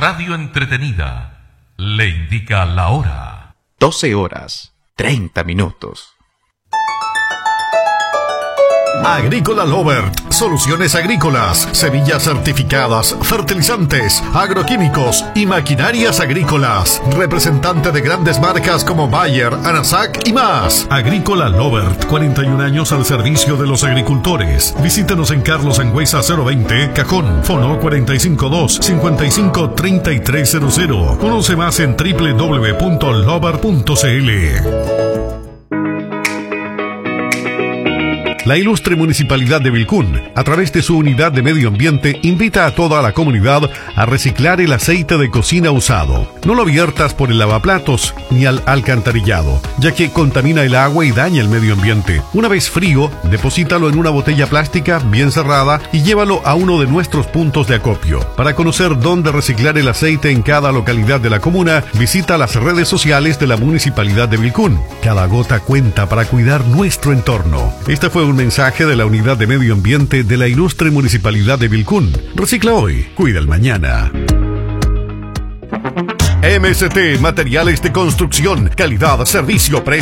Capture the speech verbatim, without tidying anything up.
radio entretenida le indica la hora. doce horas, treinta minutos. Agrícola Lovert, soluciones agrícolas, semillas certificadas, fertilizantes, agroquímicos y maquinarias agrícolas. Representante de grandes marcas como Bayer, Anasac y más. Agrícola Lovert, cuarenta y un años al servicio de los agricultores. Visítenos en Carlos Sangüesa cero veinte, Cajón, fono cuatro cinco dos, cinco cinco tres tres cero cero. Conoce más en doble u doble u doble u punto lovert punto c l. La ilustre Municipalidad de Vilcún, a través de su Unidad de Medio Ambiente, invita a toda la comunidad a reciclar el aceite de cocina usado. No lo viertas por el lavaplatos ni al alcantarillado, ya que contamina el agua y daña el medio ambiente. Una vez frío, deposítalo en una botella plástica bien cerrada y llévalo a uno de nuestros puntos de acopio. Para conocer dónde reciclar el aceite en cada localidad de la comuna, visita las redes sociales de la Municipalidad de Vilcún. Cada gota cuenta para cuidar nuestro entorno. Este fue un mensaje de la Unidad de Medio Ambiente de la ilustre Municipalidad de Vilcún. Recicla hoy, cuida el mañana. M S T Materiales de Construcción, calidad, servicio, precio.